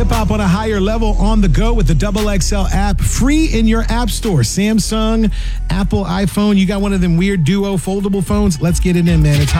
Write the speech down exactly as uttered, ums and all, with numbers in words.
hip-hop on a higher level on the go with the Double X L app, free in your app store. Samsung, Apple, iPhone. You got one of them weird Duo foldable phones? Let's get it in, man. It's hot.